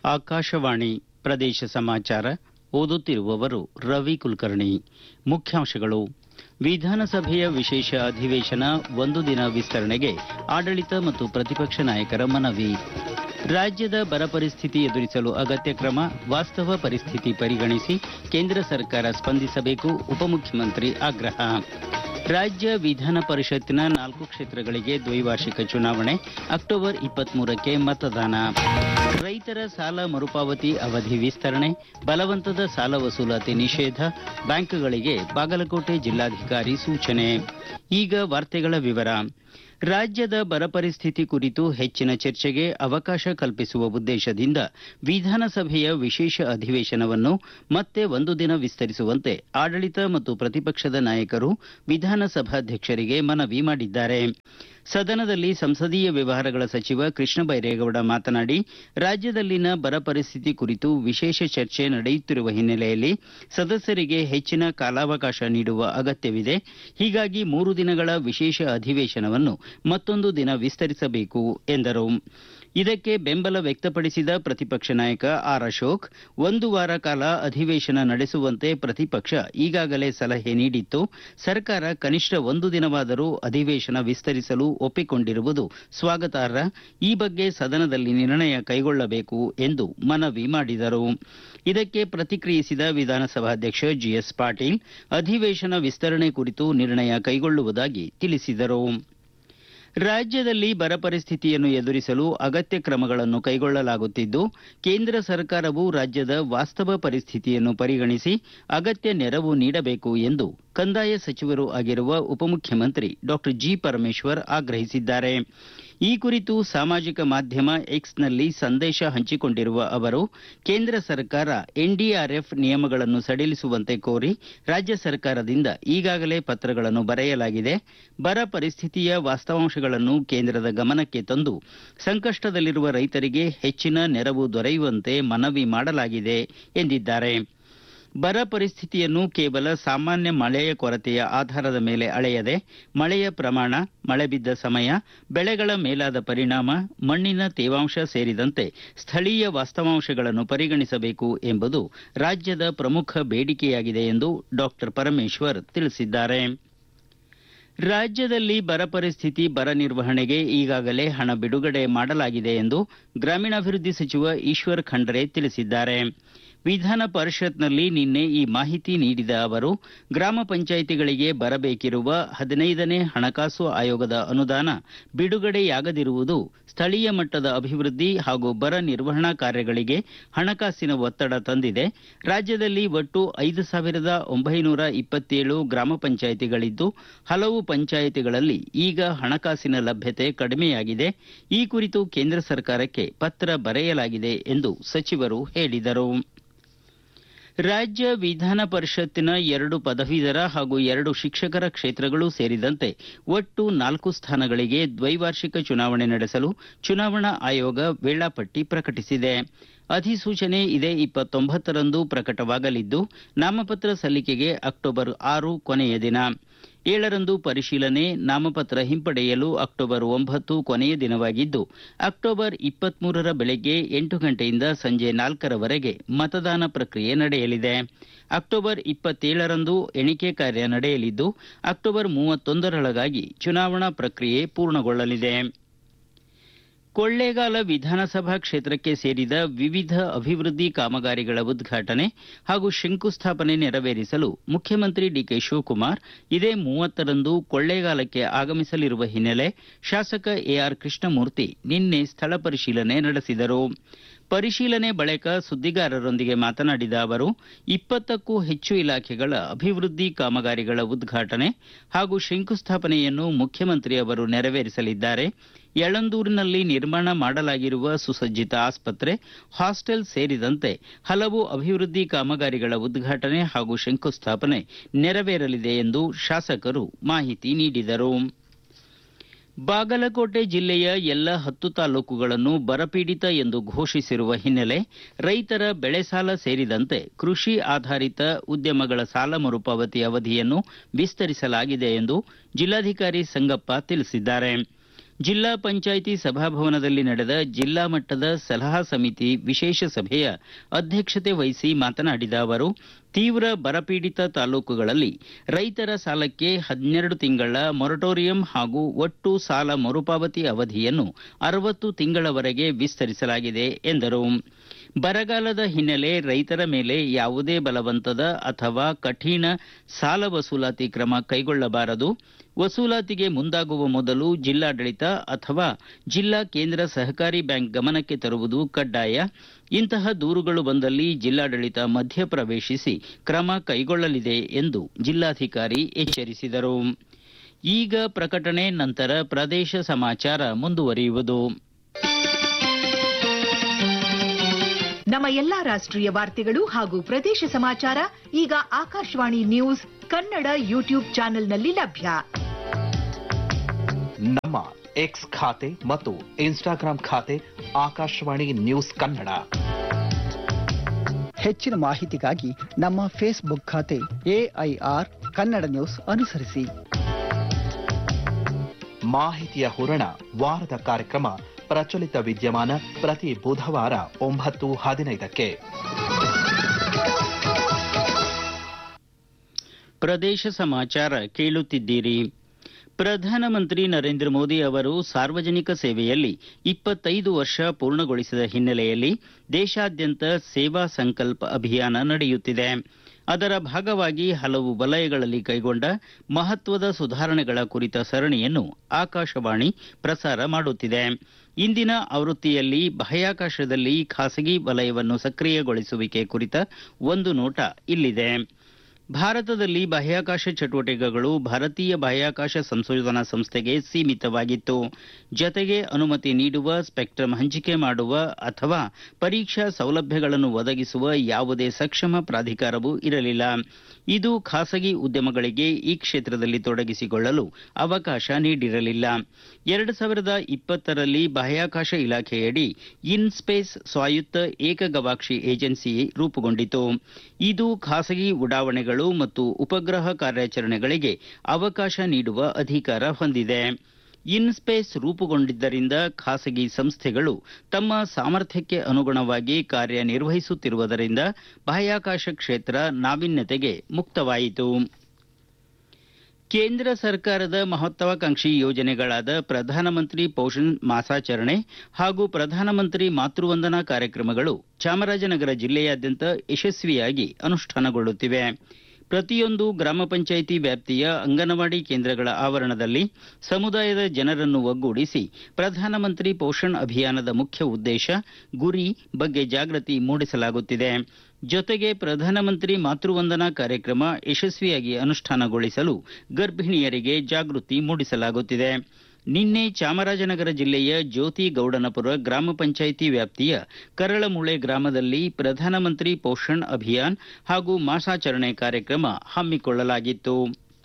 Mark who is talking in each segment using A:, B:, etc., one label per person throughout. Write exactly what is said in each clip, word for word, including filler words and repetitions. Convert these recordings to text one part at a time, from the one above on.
A: ಆಕಾಶವಾಣಿ ಪ್ರದೇಶ ಸಮಾಚಾರ ಓದುತ್ತಿರುವವರು ರವಿ ಕುಲಕರ್ಣಿ. ಮುಖ್ಯಾಂಶಗಳು: ವಿಧಾನಸಭೆಯ ವಿಶೇಷ ಅಧಿವೇಶನ ಒಂದು ದಿನ ವಿಸ್ತರಣೆಗೆ ಆಡಳಿತ ಮತ್ತು ಪ್ರತಿಪಕ್ಷ ನಾಯಕರ ಮನವಿ. ರಾಜ್ಯದ ಬರ ಪರಿಸ್ಥಿತಿ ಎದುರಿಸಲು ಅಗತ್ಯ ಕ್ರಮ, ವಾಸ್ತವ ಪರಿಸ್ಥಿತಿ ಪರಿಗಣಿಸಿ ಕೇಂದ್ರ ಸರ್ಕಾರ ಸ್ಪಂದಿಸಬೇಕು. ಉಪಮುಖ್ಯಮಂತ್ರಿ ಆಗ್ರಹ. ರಾಜ್ಯ ವಿಧಾನ ಪರಿಷತ್ತಿನ ನಾಲ್ಕು ಕ್ಷೇತ್ರಗಳಿಗೆ ದ್ವೈವಾರ್ಷಿಕ ಚುನಾವಣೆ, ಅಕ್ಟೋಬರ್ ಇಪ್ಪತ್ಮೂರಕ್ಕೆ ಮತದಾನ. ರೈತರ ಸಾಲ ಮರುಪಾವತಿ ಅವಧಿ ವಿಸ್ತರಣೆ, ಬಲವಂತದ ಸಾಲ ವಸೂಲಾತಿ ನಿಷೇಧ, ಬ್ಯಾಂಕ್ಗಳಿಗೆ ಬಾಗಲಕೋಟೆ ಜಿಲ್ಲಾಧಿಕಾರಿ ಸೂಚನೆ. ಈಗ ವಾರ್ತೆಗಳ ವಿವರ. ರಾಜ್ಯದ ಬರ ಪರಿಸ್ಥಿತಿ ಕುರಿತು ಹೆಚ್ಚಿನ ಚರ್ಚೆಗೆ ಅವಕಾಶ ಕಲ್ಪಿಸುವ ಉದ್ದೇಶದಿಂದ ವಿಧಾನಸಭೆಯ ವಿಶೇಷ ಅಧಿವೇಶನವನ್ನು ಮತ್ತೆ ಒಂದು ದಿನ ವಿಸ್ತರಿಸುವಂತೆ ಆಡಳಿತ ಮತ್ತು ಪ್ರತಿಪಕ್ಷದ ನಾಯಕರು ವಿಧಾನಸಭಾಧ್ಯಕ್ಷರಿಗೆ ಮನವಿ ಮಾಡಿದ್ದಾರೆ. ಸದನದಲ್ಲಿ ಸಂಸದೀಯ ವ್ಯವಹಾರಗಳ ಸಚಿವ ಕೃಷ್ಣ ಬೈರೇಗೌಡ ಮಾತನಾಡಿ, ರಾಜ್ಯದಲ್ಲಿನ ಬರ ಪರಿಸ್ಥಿತಿ ಕುರಿತು ವಿಶೇಷ ಚರ್ಚೆ ನಡೆಯುತ್ತಿರುವ ಹಿನ್ನೆಲೆಯಲ್ಲಿ ಸದಸ್ಯರಿಗೆ ಹೆಚ್ಚಿನ ಕಾಲಾವಕಾಶ ನೀಡುವ ಅಗತ್ಯವಿದೆ. ಹೀಗಾಗಿ ಮೂರು ದಿನಗಳ ವಿಶೇಷ ಅಧಿವೇಶನವನ್ನು ಮತ್ತೊಂದು ದಿನ ವಿಸ್ತರಿಸಬೇಕು ಎಂದರು. ಇದಕ್ಕೆ ಬೆಂಬಲ ವ್ಯಕ್ತಪಡಿಸಿದ ಪ್ರತಿಪಕ್ಷ ನಾಯಕ ಆರ್ ಅಶೋಕ್, ಒಂದು ವಾರ ಕಾಲ ಅಧಿವೇಶನ ನಡೆಸುವಂತೆ ಪ್ರತಿಪಕ್ಷ ಈಗಾಗಲೇ ಸಲಹೆ ನೀಡಿತ್ತು. ಸರ್ಕಾರ ಕನಿಷ್ಠ ಒಂದು ದಿನವಾದರೂ ಅಧಿವೇಶನ ವಿಸ್ತರಿಸಲು ಒಪ್ಪಿಕೊಂಡಿರುವುದು ಸ್ವಾಗತಾರ್ಹ. ಈ ಬಗ್ಗೆ ಸದನದಲ್ಲಿ ನಿರ್ಣಯ ಕೈಗೊಳ್ಳಬೇಕು ಎಂದು ಮನವಿ ಮಾಡಿದರು. ಇದಕ್ಕೆ ಪ್ರತಿಕ್ರಿಯಿಸಿದ ವಿಧಾನಸಭಾಧ್ಯಕ್ಷ ಜಿಎಸ್ ಪಾಟೀಲ್, ಅಧಿವೇಶನ ವಿಸ್ತರಣೆ ಕುರಿತು ನಿರ್ಣಯ ಕೈಗೊಳ್ಳುವುದಾಗಿ ತಿಳಿಸಿದರು. ರಾಜ್ಯದಲ್ಲಿ ಬರ ಪರಿಸ್ಥಿತಿಯನ್ನು ಎದುರಿಸಲು ಅಗತ್ಯ ಕ್ರಮಗಳನ್ನು ಕೈಗೊಳ್ಳಲಾಗುತ್ತಿದ್ದು, ಕೇಂದ್ರ ಸರ್ಕಾರವು ರಾಜ್ಯದ ವಾಸ್ತವ ಪರಿಸ್ಥಿತಿಯನ್ನು ಪರಿಗಣಿಸಿ ಅಗತ್ಯ ನೆರವು ನೀಡಬೇಕು ಎಂದು ಕಂದಾಯ ಸಚಿವರೂ ಆಗಿರುವ ಉಪಮುಖ್ಯಮಂತ್ರಿ ಡಾ ಜಿ ಪರಮೇಶ್ವರ್ ಆಗ್ರಹಿಸಿದ್ದಾರೆ. ಈ ಕುರಿತು ಸಾಮಾಜಿಕ ಮಾಧ್ಯಮ ಎಕ್ಸ್ನಲ್ಲಿ ಸಂದೇಶ ಹಂಚಿಕೊಂಡಿರುವ ಅವರು, ಕೇಂದ್ರ ಸರ್ಕಾರ ಎನ್ಡಿಆರ್ಎಫ್ ನಿಯಮಗಳನ್ನು ಸಡಿಲಿಸುವಂತೆ ಕೋರಿ ರಾಜ್ಯ ಸರ್ಕಾರದಿಂದ ಈಗಾಗಲೇ ಪತ್ರಗಳನ್ನು ಬರೆಯಲಾಗಿದೆ. ಬರ ಪರಿಸ್ಥಿತಿಯ ವಾಸ್ತವಾಂಶಗಳನ್ನು ಕೇಂದ್ರದ ಗಮನಕ್ಕೆ ತಂದು ಸಂಕಷ್ಟದಲ್ಲಿರುವ ರೈತರಿಗೆ ಹೆಚ್ಚಿನ ನೆರವು ದೊರೆಯುವಂತೆ ಮನವಿ ಮಾಡಲಾಗಿದೆ ಎಂದಿದ್ದಾರೆ. ಬರ ಪರಿಸ್ಥಿತಿಯನ್ನು ಕೇವಲ ಸಾಮಾನ್ಯ ಮಳೆಯ ಕೊರತೆಯ ಆಧಾರದ ಮೇಲೆ ಅಳೆಯದೆ ಮಳೆಯ ಪ್ರಮಾಣ, ಮಳೆ ಬಿದ್ದ ಸಮಯ, ಬೆಳೆಗಳ ಮೇಲಾದ ಪರಿಣಾಮ, ಮಣ್ಣಿನ ತೇವಾಂಶ ಸೇರಿದಂತೆ ಸ್ಥಳೀಯ ವಾಸ್ತವಾಂಶಗಳನ್ನು ಪರಿಗಣಿಸಬೇಕು ಎಂಬುದು ರಾಜ್ಯದ ಪ್ರಮುಖ ಬೇಡಿಕೆಯಾಗಿದೆ ಎಂದು ಡಾ ಪರಮೇಶ್ವರ್ ತಿಳಿಸಿದ್ದಾರೆ. ರಾಜ್ಯದಲ್ಲಿ ಬರ ಪರಿಸ್ಥಿತಿ, ಬರ ನಿರ್ವಹಣೆಗೆ ಈಗಾಗಲೇ ಹಣ ಬಿಡುಗಡೆ ಮಾಡಲಾಗಿದೆ ಎಂದು ಗ್ರಾಮೀಣಾಭಿವೃದ್ಧಿ ಸಚಿವ ಈಶ್ವರ್ ಖಂಡ್ರೆ ತಿಳಿಸಿದ್ದಾರೆ. ವಿಧಾನ ಪರಿಷತ್ನಲ್ಲಿ ನಿನ್ನೆ ಈ ಮಾಹಿತಿ ನೀಡಿದ ಅವರು, ಗ್ರಾಮ ಪಂಚಾಯಿತಿಗಳಿಗೆ ಬರಬೇಕಿರುವ ಹದಿನೈದನೇ ಹಣಕಾಸು ಆಯೋಗದ ಅನುದಾನ ಬಿಡುಗಡೆಯಾಗದಿರುವುದು ಸ್ಥಳೀಯ ಮಟ್ಟದ ಅಭಿವೃದ್ಧಿ ಹಾಗೂ ಬರ ನಿರ್ವಹಣಾ ಕಾರ್ಯಗಳಿಗೆ ಹಣಕಾಸಿನ ಒತ್ತಡ ತಂದಿದೆ. ರಾಜ್ಯದಲ್ಲಿ ಒಟ್ಟು ಐದು ಸಾವಿರದ ಒಂಬೈನೂರ ಇಪ್ಪತ್ತೇಳು ಗ್ರಾಮ ಪಂಚಾಯಿತಿಗಳಿದ್ದು, ಹಲವು ಪಂಚಾಯಿತಿಗಳಲ್ಲಿ ಈಗ ಹಣಕಾಸಿನ ಲಭ್ಯತೆ ಕಡಿಮೆಯಾಗಿದೆ. ಈ ಕುರಿತು ಕೇಂದ್ರ ಸರ್ಕಾರಕ್ಕೆ ಪತ್ರ ಬರೆಯಲಾಗಿದೆ ಎಂದು ಸಚಿವರು ಹೇಳಿದರು. ರಾಜ್ಯ ವಿಧಾನ ಪರಿಷತ್ತಿನ ಎರಡು ಪದವೀಧರ ಹಾಗೂ ಎರಡು ಶಿಕ್ಷಕರ ಕ್ಷೇತ್ರಗಳು ಸೇರಿದಂತೆ ಒಟ್ಟು ನಾಲ್ಕು ಸ್ಥಾನಗಳಿಗೆ ದ್ವೈವಾರ್ಷಿಕ ಚುನಾವಣೆ ನಡೆಸಲು ಚುನಾವಣಾ ಆಯೋಗ ವೇಳಾಪಟ್ಟಿ ಪ್ರಕಟಿಸಿದೆ. ಅಧಿಸೂಚನೆ ಇದೇ ಇಪ್ಪತ್ತೊಂಬತ್ತರಂದು ಪ್ರಕಟವಾಗಲಿದ್ದು, ನಾಮಪತ್ರ ಸಲ್ಲಿಕೆಗೆ ಅಕ್ಟೋಬರ್ ಆರು ಕೊನೆಯ ದಿನ. ಏಳರಂದು ಪರಿಶೀಲನೆ, ನಾಮಪತ್ರ ಹಿಂಪಡೆಯಲು ಅಕ್ಟೋಬರ್ ಒಂಬತ್ತು ಕೊನೆಯ ದಿನವಾಗಿದ್ದು, ಅಕ್ಟೋಬರ್ ಇಪ್ಪತ್ಮೂರರ ಬೆಳಗ್ಗೆ ಎಂಟು ಗಂಟೆಯಿಂದ ಸಂಜೆ ನಾಲ್ಕರವರೆಗೆ ಮತದಾನ ಪ್ರಕ್ರಿಯೆ ನಡೆಯಲಿದೆ. ಅಕ್ಟೋಬರ್ ಇಪ್ಪತ್ತೇಳರಂದು ಎಣಿಕೆ ಕಾರ್ಯ ನಡೆಯಲಿದ್ದು, ಅಕ್ಟೋಬರ್ ಮೂವತ್ತೊಂದರೊಳಗಾಗಿ ಚುನಾವಣಾ ಪ್ರಕ್ರಿಯೆ ಪೂರ್ಣಗೊಳ್ಳಲಿದೆ. ಕೊಳ್ಳೇಗಾಲ ವಿಧಾನಸಭಾ ಕ್ಷೇತ್ರಕ್ಕೆ ಸೇರಿದ ವಿವಿಧ ಅಭಿವೃದ್ಧಿ ಕಾಮಗಾರಿಗಳ ಉದ್ಘಾಟನೆ ಹಾಗೂ ಶಂಕುಸ್ಥಾಪನೆ ನೆರವೇರಿಸಲು ಮುಖ್ಯಮಂತ್ರಿ ಡಿಕೆ ಶಿವಕುಮಾರ್ ಇದೇ ಮೂವತ್ತರಂದು ಕೊಳ್ಳೇಗಾಲಕ್ಕೆ ಆಗಮಿಸಲಿರುವ ಹಿನ್ನೆಲೆ ಶಾಸಕ ಎಆರ್ ಕೃಷ್ಣಮೂರ್ತಿ ನಿನ್ನೆ ಸ್ಥಳ ಪರಿಶೀಲನೆ ನಡೆಸಿದರು. ಪರಿಶೀಲನೆ ಬಳಿಕ ಸುದ್ದಿಗಾರರೊಂದಿಗೆ ಮಾತನಾಡಿದ ಅವರು, ಇಪ್ಪತ್ತಕ್ಕೂ ಹೆಚ್ಚು ಇಲಾಖೆಗಳ ಅಭಿವೃದ್ಧಿ ಕಾಮಗಾರಿಗಳ ಉದ್ಘಾಟನೆ ಹಾಗೂ ಶಂಕುಸ್ಥಾಪನೆಯನ್ನು ಮುಖ್ಯಮಂತ್ರಿ ಅವರು ನೆರವೇರಿಸಲಿದ್ದಾರೆ. ಯಳಂದೂರಿನಲ್ಲಿ ನಿರ್ಮಾಣ ಮಾಡಲಾಗಿರುವ ಸುಸಜ್ಜಿತ ಆಸ್ಪತ್ರೆ, ಹಾಸ್ಟೆಲ್ ಸೇರಿದಂತೆ ಹಲವು ಅಭಿವೃದ್ಧಿ ಕಾಮಗಾರಿಗಳ ಉದ್ಘಾಟನೆ ಹಾಗೂ ಶಂಕುಸ್ಥಾಪನೆ ನೆರವೇರಲಿದೆ ಎಂದು ಶಾಸಕರು ಮಾಹಿತಿ ನೀಡಿದರು. ಬಾಗಲಕೋಟೆ ಜಿಲ್ಲೆಯ ಎಲ್ಲ ಹತ್ತು ತಾಲೂಕುಗಳನ್ನು ಬರಪೀಡಿತ ಎಂದು ಘೋಷಿಸಿರುವ ಹಿನ್ನೆಲೆ ರೈತರ ಬೆಳೆ ಸಾಲ ಸೇರಿದಂತೆ ಕೃಷಿ ಆಧಾರಿತ ಉದ್ಯಮಗಳ ಸಾಲ ಮರುಪಾವತಿ ಅವಧಿಯನ್ನು ವಿಸ್ತರಿಸಲಾಗಿದೆ ಎಂದು ಜಿಲ್ಲಾಧಿಕಾರಿ ಸಂಗಪ್ಪ ತಿಳಿಸಿದ್ದಾರೆ. ಜಿಲ್ಲಾ ಪಂಚಾಯಿತಿ ಸಭಾಭವನದಲ್ಲಿ ನಡೆದ ಜಿಲ್ಲಾ ಮಟ್ಟದ ಸಲಹಾ ಸಮಿತಿ ವಿಶೇಷ ಸಭೆಯ ಅಧ್ಯಕ್ಷತೆ ವಹಿಸಿ ಮಾತನಾಡಿದ ಅವರು ತೀವ್ರ ಬರಪೀಡಿತ ತಾಲೂಕುಗಳಲ್ಲಿ ರೈತರ ಸಾಲಕ್ಕೆ ಹನ್ನೆರಡು ತಿಂಗಳ ಮೊರಟೋರಿಯಂ ಹಾಗೂ ಒಟ್ಟು ಸಾಲ ಮರುಪಾವತಿ ಅವಧಿಯನ್ನು ಅರವತ್ತು ತಿಂಗಳವರೆಗೆ ವಿಸ್ತರಿಸಲಾಗಿದೆ ಎಂದರು. ಬರಗಾಲದ ಹಿನ್ನೆಲೆ ರೈತರ ಮೇಲೆ ಯಾವುದೇ ಬಲವಂತದ ಅಥವಾ ಕಠಿಣ ಸಾಲ ವಸೂಲಾತಿ ಕ್ರಮ ಕೈಗೊಳ್ಳಬಾರದು. ವಸೂಲಾತಿಗೆ ಮುಂದಾಗುವ ಮೊದಲು ಜಿಲ್ಲಾಡಳಿತ ಅಥವಾ ಜಿಲ್ಲಾ ಕೇಂದ್ರ ಸಹಕಾರಿ ಬ್ಯಾಂಕ್ ಗಮನಕ್ಕೆ ತರುವುದು ಕಡ್ಡಾಯ. ಇಂತಹ ದೂರುಗಳು ಬಂದಲ್ಲಿ ಜಿಲ್ಲಾಡಳಿತ ಮಧ್ಯಪ್ರವೇಶಿಸಿ ಕ್ರಮ ಕೈಗೊಳ್ಳಲಿದೆ ಎಂದು ಜಿಲ್ಲಾಧಿಕಾರಿ ಎಚ್ಚರಿಸಿದರು. ಈಗ ಪ್ರಕಟಣೆ, ನಂತರ ಪ್ರದೇಶ ಸಮಾಚಾರ ಮುಂದುವರಿಯುವುದು.
B: ನಮ್ಮ ಎಲ್ಲಾ ರಾಷ್ಟ್ರೀಯ ವಾರ್ತೆಗಳು ಹಾಗೂ ಪ್ರದೇಶ ಸಮಾಚಾರ ಈಗ ಆಕಾಶವಾಣಿ ನ್ಯೂಸ್ ಕನ್ನಡ ಯೂಟ್ಯೂಬ್ ಚಾನೆಲ್ನಲ್ಲಿ ಲಭ್ಯ.
C: ನಮ್ಮ ಎಕ್ಸ್ ಖಾತೆ ಮತ್ತು ಇನ್ಸ್ಟಾಗ್ರಾಂ ಖಾತೆ ಆಕಾಶವಾಣಿ ನ್ಯೂಸ್ ಕನ್ನಡ.
D: ಹೆಚ್ಚಿನ ಮಾಹಿತಿಗಾಗಿ ನಮ್ಮ ಫೇಸ್ಬುಕ್ ಖಾತೆ ಎಐಆರ್ ಕನ್ನಡ ನ್ಯೂಸ್ ಅನುಸರಿಸಿ.
C: ಮಾಹಿತಿಯ ಹೂರಣ ವಾರದ ಕಾರ್ಯಕ್ರಮ ಪ್ರಚಲಿತ ವಿದ್ಯಮಾನ ಪ್ರತಿ ಬುಧವಾರ ಒಂಬತ್ತು ಹದಿನೈದಕ್ಕೆ.
A: ಪ್ರದೇಶ ಸಮಾಚಾರ ಕೇಳುತ್ತಿದ್ದೀರಿ. ಪ್ರಧಾನಮಂತ್ರಿ ನರೇಂದ್ರ ಮೋದಿ ಅವರು ಸಾರ್ವಜನಿಕ ಸೇವೆಯಲ್ಲಿ ಇಪ್ಪತ್ತೈದು ವರ್ಷ ಪೂರ್ಣಗೊಳಿಸಿದ ಹಿನ್ನೆಲೆಯಲ್ಲಿ ದೇಶಾದ್ಯಂತ ಸೇವಾ ಸಂಕಲ್ಪ ಅಭಿಯಾನ ನಡೆಯುತ್ತಿದೆ. ಅದರ ಭಾಗವಾಗಿ ಹಲವು ವಲಯಗಳಲ್ಲಿ ಕೈಗೊಂಡ ಮಹತ್ವದ ಸುಧಾರಣೆಗಳ ಕುರಿತ ಸರಣಿಯನ್ನು ಆಕಾಶವಾಣಿ ಪ್ರಸಾರ ಮಾಡುತ್ತಿದೆ. ಇಂದಿನ ಆವೃತ್ತಿಯಲ್ಲಿ ಬಾಹ್ಯಾಕಾಶದಲ್ಲಿ ಖಾಸಗಿ ವಲಯವನ್ನು ಸಕ್ರಿಯಗೊಳಿಸುವಿಕೆ ಕುರಿತ ಒಂದು ನೋಟ ಇಲ್ಲಿದೆ. ಭಾರತದಲ್ಲಿ ಬಾಹ್ಯಾಕಾಶ ಚಟುವಟಿಕೆಗಳು ಭಾರತೀಯ ಬಾಹ್ಯಾಕಾಶ ಸಂಶೋಧನಾ ಸಂಸ್ಥೆಗೆ ಸೀಮಿತವಾಗಿತ್ತು. ಜತೆಗೆ ಅನುಮತಿ ನೀಡುವ, ಸ್ಪೆಕ್ಟ್ರಮ್ ಹಂಚಿಕೆ ಮಾಡುವ ಅಥವಾ ಪರೀಕ್ಷಾ ಸೌಲಭ್ಯಗಳನ್ನು ಒದಗಿಸುವ ಯಾವುದೇ ಸಕ್ಷಮ ಪ್ರಾಧಿಕಾರವೂ ಇರಲಿಲ್ಲ. ಇದು ಖಾಸಗಿ ಉದ್ಯಮಗಳಿಗೆ ಈ ಕ್ಷೇತ್ರದಲ್ಲಿ ತೊಡಗಿಸಿಕೊಳ್ಳಲು ಅವಕಾಶ ನೀಡಿರಲಿಲ್ಲ. ಎರಡು ಸಾವಿರದ ಇಪ್ಪತ್ತರಲ್ಲಿ ಬಾಹ್ಯಾಕಾಶ ಇಲಾಖೆಯಡಿ ಇನ್ಸ್ಪೇಸ್ ಸ್ವಾಯತ್ತ ಏಕಗವಾಕ್ಷಿ ಏಜೆನ್ಸಿ ರೂಪುಗೊಂಡಿತು. ಇದು ಖಾಸಗಿ ಉಡಾವಣೆಗಳು ಮತ್ತು ಉಪಗ್ರಹ ಕಾರ್ಯಾಚರಣೆಗಳಿಗೆ ಅವಕಾಶ ನೀಡುವ ಅಧಿಕಾರ ಹೊಂದಿದೆ. ಇನ್ಸ್ಪೇಸ್ ರೂಪುಗೊಂಡಿದ್ದರಿಂದ ಖಾಸಗಿ ಸಂಸ್ಥೆಗಳು ತಮ್ಮ ಸಾಮರ್ಥ್ಯಕ್ಕೆ ಅನುಗುಣವಾಗಿ ಕಾರ್ಯನಿರ್ವಹಿಸುತ್ತಿರುವುದರಿಂದ ಬಾಹ್ಯಾಕಾಶ ಕ್ಷೇತ್ರ ನಾವೀನ್ಯತೆಗೆ ಮುಕ್ತವಾಯಿತು. ಕೇಂದ್ರ ಸರ್ಕಾರದ ಮಹತ್ವಾಕಾಂಕ್ಷಿ ಯೋಜನೆಗಳಾದ ಪ್ರಧಾನಮಂತ್ರಿ ಪೋಷಣ್ ಮಾಸಾಚರಣೆ ಹಾಗೂ ಪ್ರಧಾನಮಂತ್ರಿ ಮಾತೃವಂದನಾ ಕಾರ್ಯಕ್ರಮಗಳು ಚಾಮರಾಜನಗರ ಜಿಲ್ಲೆಯಾದ್ಯಂತ ಯಶಸ್ವಿಯಾಗಿ ಅನುಷ್ಠಾನಗೊಳ್ಳುತ್ತಿವೆ. ಪ್ರತಿಯೊಂದು ಗ್ರಾಮ ಪಂಚಾಯಿತಿ ವ್ಯಾಪ್ತಿಯ ಅಂಗನವಾಡಿ ಕೇಂದ್ರಗಳ ಆವರಣದಲ್ಲಿ ಸಮುದಾಯದ ಜನರನ್ನು ಒಗ್ಗೂಡಿಸಿ ಪ್ರಧಾನಮಂತ್ರಿ ಪೋಷಣ್ ಅಭಿಯಾನದ ಮುಖ್ಯ ಉದ್ದೇಶ, ಗುರಿ ಬಗ್ಗೆ ಜಾಗೃತಿ ಮೂಡಿಸಲಾಗುತ್ತಿದೆ. ಜೊತೆಗೆ ಪ್ರಧಾನಮಂತ್ರಿ ಮಾತೃವಂದನಾ ಕಾರ್ಯಕ್ರಮ ಯಶಸ್ವಿಯಾಗಿ ಅನುಷ್ಠಾನಗೊಳಿಸಲು ಗರ್ಭಿಣಿಯರಿಗೆ ಜಾಗೃತಿ ಮೂಡಿಸಲಾಗುತ್ತಿದೆ. ನಿನ್ನೆ ಚಾಮರಾಜನಗರ ಜಿಲ್ಲೆಯ ಜ್ಯೋತಿ ಗೌಡನಪುರ ಗ್ರಾಮ ಪಂಚಾಯಿತಿ ವ್ಯಾಪ್ತಿಯ ಕರಳಮುಳೆ ಗ್ರಾಮದಲ್ಲಿ ಪ್ರಧಾನಮಂತ್ರಿ ಪೋಷಣ್ ಅಭಿಯಾನ್ ಹಾಗೂ ಮಾಸಾಚರಣೆ ಕಾರ್ಯಕ್ರಮ ಹಮ್ಮಿಕೊಳ್ಳಲಾಗಿತ್ತು.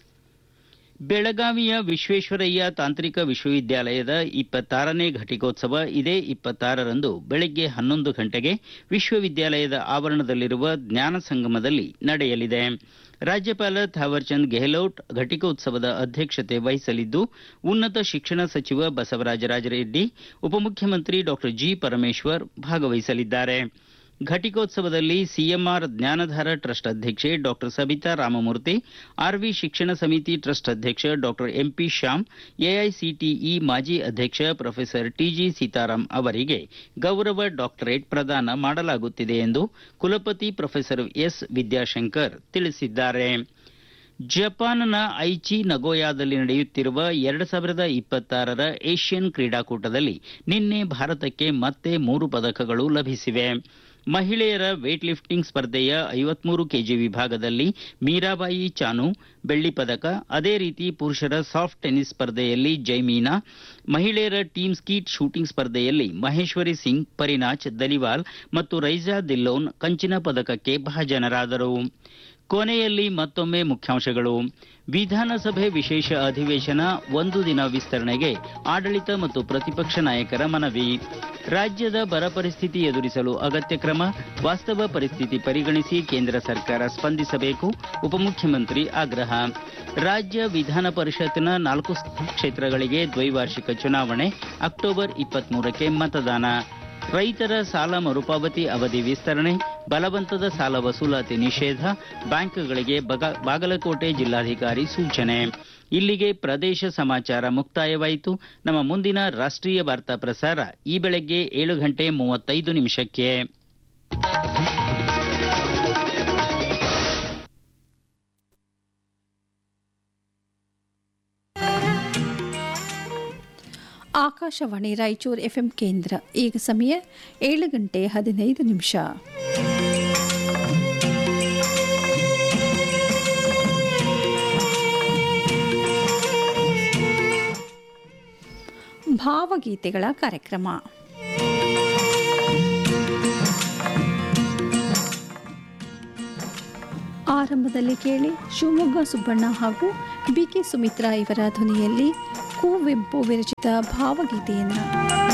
A: ಬೆಳಗಾವಿಯ ವಿಶ್ವೇಶ್ವರಯ್ಯ ತಾಂತ್ರಿಕ ವಿಶ್ವವಿದ್ಯಾಲಯದ ಇಪ್ಪತ್ತಾರನೇ ಘಟಿಕೋತ್ಸವ ಇದೇ ಇಪ್ಪತ್ತಾರರಂದು ಬೆಳಗ್ಗೆ ಹನ್ನೊಂದು ಗಂಟೆಗೆ ವಿಶ್ವವಿದ್ಯಾಲಯದ ಆವರಣದಲ್ಲಿರುವ ಜ್ಞಾನ ಸಂಗಮದಲ್ಲಿ ನಡೆಯಲಿದೆ. ರಾಜ್ಯಪಾಲ ಥಾವರ್ಚಂದ್ ಗೆಹ್ಲೋಟ್ ಘಟಿಕೋತ್ಸವದ ಅಧ್ಯಕ್ಷತೆ ವಹಿಸಲಿದ್ದು, ಉನ್ನತ ಶಿಕ್ಷಣ ಸಚಿವ ಬಸವರಾಜ ರಾಜರೆಡ್ಡಿ, ಉಪಮುಖ್ಯಮಂತ್ರಿ ಡಾಕ್ಟರ್ ಜಿ ಪರಮೇಶ್ವರ್ ಭಾಗವಹಿಸಲಿದ್ದಾರೆ. ಘಟಿಕೋತ್ಸವದಲ್ಲಿ ಸಿಎಂಆರ್ ಜ್ಞಾನಧಾರ ಟ್ರಸ್ಟ್ ಅಧ್ಯಕ್ಷೆ ಡಾಕ್ಟರ್ ಸಬಿತಾ ರಾಮಮೂರ್ತಿ, ಆರ್ವಿ ಶಿಕ್ಷಣ ಸಮಿತಿ ಟ್ರಸ್ಟ್ ಅಧ್ಯಕ್ಷ ಡಾಕ್ಟರ್ ಎಂಪಿ ಶ್ಯಾಮ್, ಎಐಸಿಟಿಇ ಮಾಜಿ ಅಧ್ಯಕ್ಷ ಪ್ರೊಫೆಸರ್ ಟಿಜಿ ಸೀತಾರಾಂ ಅವರಿಗೆ ಗೌರವ ಡಾಕ್ಟರೇಟ್ ಪ್ರದಾನ ಮಾಡಲಾಗುತ್ತಿದೆ ಎಂದು ಕುಲಪತಿ ಪ್ರೊಫೆಸರ್ ಎಸ್ ವಿದ್ಯಾಶಂಕರ್ ತಿಳಿಸಿದ್ದಾರೆ. ಜಪಾನ್ನ ಐಚಿ ನಗೋಯಾದಲ್ಲಿ ನಡೆಯುತ್ತಿರುವ ಎರಡು ಸಾವಿರದ ಇಪ್ಪತ್ತಾರರ ಏಷ್ಯನ್ ಕ್ರೀಡಾಕೂಟದಲ್ಲಿ ನಿನ್ನೆ ಭಾರತಕ್ಕೆ ಮತ್ತೆ ಮೂರು ಪದಕಗಳು ಲಭಿಸಿವೆ. ಮಹಿಳೆಯರ ವೇಟ್ ಲಿಫ್ಟಿಂಗ್ ಸ್ಪರ್ಧೆಯ ಐವತ್ಮೂರು ಕೆಜಿ ವಿಭಾಗದಲ್ಲಿ ಮೀರಾಬಾಯಿ ಚಾನು ಬೆಳ್ಳಿ ಪದಕ, ಅದೇ ರೀತಿ ಪುರುಷರ ಸಾಫ್ಟ್ ಟೆನ್ನಿಸ್ ಸ್ಪರ್ಧೆಯಲ್ಲಿ ಜೈಮೀನಾ, ಮಹಿಳೆಯರ ಟೀಮ್ ಸ್ಕೀಟ್ ಶೂಟಿಂಗ್ ಸ್ಪರ್ಧೆಯಲ್ಲಿ ಮಹೇಶ್ವರಿ ಸಿಂಗ್, ಪರಿನಾಚ್ ದಲಿವಾಲ್ ಮತ್ತು ರೈಜಾ ದಿಲ್ಲೋನ್ ಕಂಚಿನ ಪದಕಕ್ಕೆ ಭಾಜನರಾದರು. ಕೊನೆಯಲ್ಲಿ ಮತ್ತೊಮ್ಮೆ ಮುಖ್ಯಾಂಶಗಳು. ವಿಧಾನಸಭೆ ವಿಶೇಷ ಅಧಿವೇಶನ ಒಂದು ದಿನ ವಿಸ್ತರಣೆಗೆ ಆಡಳಿತ ಮತ್ತು ಪ್ರತಿಪಕ್ಷ ನಾಯಕರ ಮನವಿ. ರಾಜ್ಯದ ಬರ ಪರಿಸ್ಥಿತಿ ಎದುರಿಸಲು ಅಗತ್ಯ ಕ್ರಮ, ವಾಸ್ತವ ಪರಿಸ್ಥಿತಿ ಪರಿಗಣಿಸಿ ಕೇಂದ್ರ ಸರ್ಕಾರ ಸ್ಪಂದಿಸಬೇಕು, ಉಪಮುಖ್ಯಮಂತ್ರಿ ಆಗ್ರಹ. ರಾಜ್ಯ ವಿಧಾನ ಪರಿಷತ್ನ ನಾಲ್ಕು ಕ್ಷೇತ್ರಗಳಿಗೆ ದ್ವೈವಾರ್ಷಿಕ ಚುನಾವಣೆ, ಅಕ್ಟೋಬರ್ ಇಪ್ಪತ್ಮೂರಕ್ಕೆ ಮತದಾನ. ರೈತರ ಸಾಲ ಮರುಪಾವತಿ ಅವಧಿ ವಿಸ್ತರಣೆ, ಬಲವಂತದ ಸಾಲ ವಸೂಲಾತಿ ನಿಷೇಧ, ಬ್ಯಾಂಕ್ಗಳಿಗೆ ಬಾಗಲಕೋಟೆ ಜಿಲ್ಲಾಧಿಕಾರಿ ಸೂಚನೆ. ಇಲ್ಲಿಗೆ ಪ್ರದೇಶ ಸಮಾಚಾರ ಮುಕ್ತಾಯವಾಯಿತು. ನಮ್ಮ ಮುಂದಿನ ರಾಷ್ಟ್ರೀಯ ವಾರ್ತಾ ಪ್ರಸಾರ ಈ ಬೆಳಗ್ಗೆ ಏಳು ಗಂಟೆ ಮೂವತ್ತೈದು ನಿಮಿಷಕ್ಕೆ.
E: ಆಕಾಶವಾಣಿ ರಾಯಚೂರು ಎಫ್ಎಂ ಕೇಂದ್ರ. ಈಗ ಸಮಯ ಏಳು ಗಂಟೆ ಹದಿನೈದು ನಿಮಿಷ. ಭಾವಗೀತೆಗಳ ಕಾರ್ಯಕ್ರಮ. ಆರಂಭದಲ್ಲಿ ಕೇಳಿ ಶಿವಮೊಗ್ಗ ಸುಬ್ಬಣ್ಣ ಹಾಗೂ ಬಿಕೆ ಸುಮಿತ್ರಾ ಇವರ ಧ್ವನಿಯಲ್ಲಿ ಕುವೆಂಪು ವಿರಚಿತ ಭಾವಗೀತೆಯನ್ನು.